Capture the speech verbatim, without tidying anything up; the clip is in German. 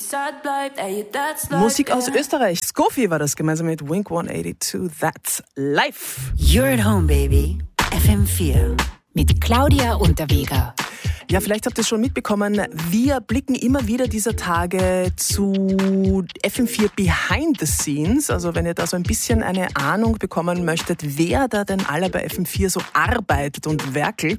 Musik aus Österreich. Skofi war das gemeinsam mit Wink hundertzweiundachtzig. That's life. You're at home, baby. F M vier. Mit Claudia Unterweger. Ja, vielleicht habt ihr es schon mitbekommen, wir blicken immer wieder dieser Tage zu F M vier Behind the Scenes. Also wenn ihr da so ein bisschen eine Ahnung bekommen möchtet, wer da denn alle bei F M vier so arbeitet und werkelt,